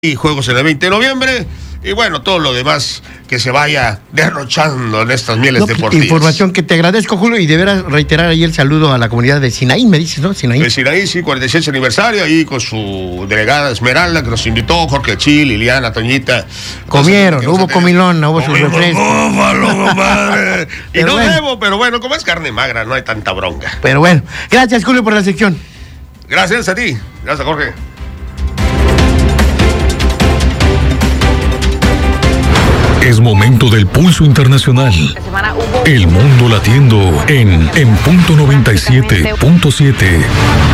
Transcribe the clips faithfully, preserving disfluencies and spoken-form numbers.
y juegos en el veinte de noviembre, y bueno, todo lo demás que se vaya derrochando en estas mieles no, deportivas. Información que te agradezco, Julio, y de veras reiterar ahí el saludo a la comunidad de Sinaí, me dices, ¿no? Sinaí. De Sinaí, sí, cuarenta y seis aniversario, ahí con su delegada Esmeralda, que nos invitó, Jorge Chil, Liliana, Toñita. Comieron, hubo comilón, hubo sus refrescos. Y no bueno. debo, pero bueno, como es carne magra, no hay tanta bronca. Pero bueno, gracias, Julio, por la sección. Gracias a ti, gracias, Jorge. Es momento del pulso internacional. El mundo latiendo en En Punto noventa y siete punto siete.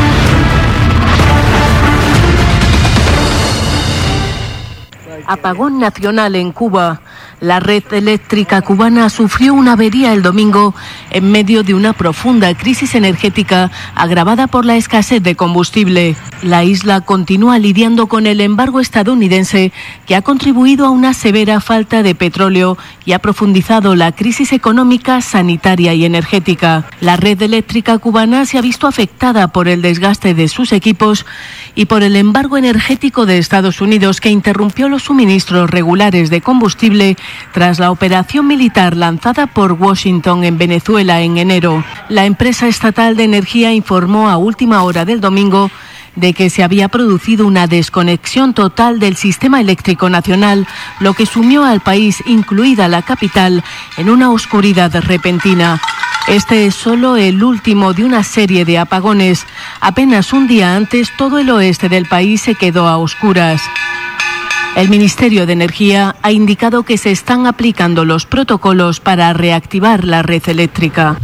Apagón nacional en Cuba. La red eléctrica cubana sufrió una avería el domingo en medio de una profunda crisis energética agravada por la escasez de combustible. La isla continúa lidiando con el embargo estadounidense que ha contribuido a una severa falta de petróleo y ha profundizado la crisis económica, sanitaria y energética. La red eléctrica cubana se ha visto afectada por el desgaste de sus equipos y por el embargo energético de Estados Unidos, que interrumpió los suministros regulares de combustible tras la operación militar lanzada por Washington en Venezuela en enero. La empresa estatal de energía informó a última hora del domingo de que se había producido una desconexión total del sistema eléctrico nacional, lo que sumió al país, incluida la capital, en una oscuridad repentina. Este es solo el último de una serie de apagones. Apenas un día antes, todo el oeste del país se quedó a oscuras. El Ministerio de Energía ha indicado que se están aplicando los protocolos para reactivar la red eléctrica.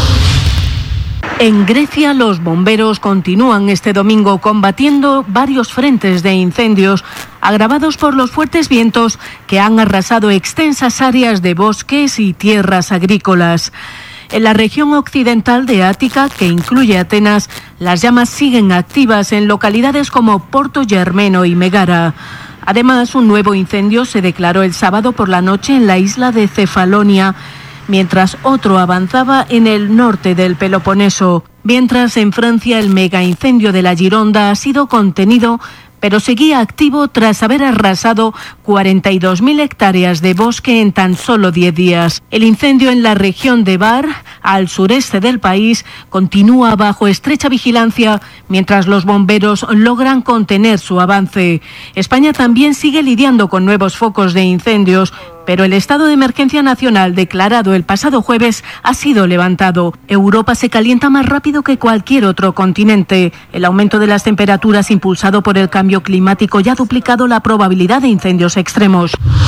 En Grecia, los bomberos continúan este domingo combatiendo varios frentes de incendios agravados por los fuertes vientos que han arrasado extensas áreas de bosques y tierras agrícolas. En la región occidental de Ática, que incluye Atenas, las llamas siguen activas en localidades como Porto Germeno y Megara. Además, un nuevo incendio se declaró el sábado por la noche en la isla de Cefalonia, mientras otro avanzaba en el norte del Peloponeso. Mientras en Francia el mega incendio de la Gironda ha sido contenido, pero seguía activo tras haber arrasado cuarenta y dos mil hectáreas de bosque en tan solo diez días. El incendio en la región de Var, al sureste del país, continúa bajo estrecha vigilancia mientras los bomberos logran contener su avance. España también sigue lidiando con nuevos focos de incendios, pero el estado de emergencia nacional declarado el pasado jueves ha sido levantado. Europa se calienta más rápido que cualquier otro continente. El aumento de las temperaturas impulsado por el cambio climático ya ha duplicado la probabilidad de incendios extremos.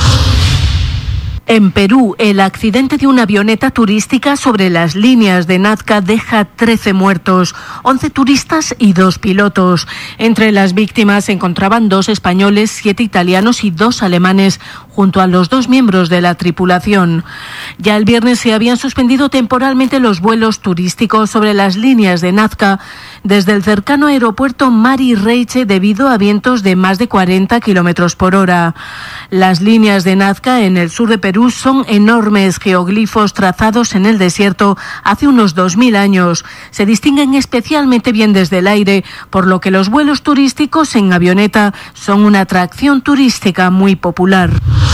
En Perú, el accidente de una avioneta turística sobre las líneas de Nazca deja trece muertos, once turistas y dos pilotos. Entre las víctimas se encontraban dos españoles, siete italianos y dos alemanes, junto a los dos miembros de la tripulación. Ya el viernes se habían suspendido temporalmente los vuelos turísticos sobre las líneas de Nazca desde el cercano aeropuerto Mari Reiche debido a vientos de más de cuarenta kilómetros por hora. Las líneas de Nazca en el sur de Perú son enormes geoglifos trazados en el desierto hace unos dos mil años. Se distinguen especialmente bien desde el aire, por lo que los vuelos turísticos en avioneta son una atracción turística muy popular.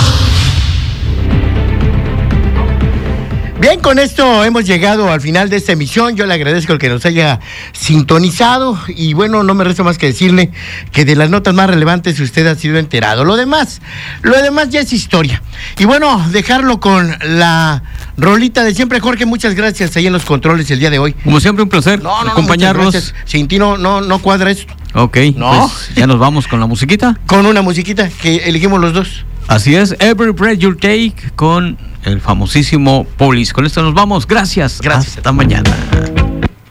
Bien, con esto hemos llegado al final de esta emisión. Yo le agradezco el que nos haya sintonizado y bueno, no me resta más que decirle que de las notas más relevantes usted ha sido enterado. Lo demás, lo demás ya es historia. Y bueno, dejarlo con la rolita de siempre. Jorge, muchas gracias ahí en los controles el día de hoy. Como siempre, un placer no, no, acompañarlos. Sin ti no, no, no cuadra esto. Ok, no. Pues ya nos vamos con la musiquita. Con una musiquita que elegimos los dos. Así es, Every Breath You Take con el famosísimo Police. Con esto nos vamos. Gracias. Gracias. Hasta mañana.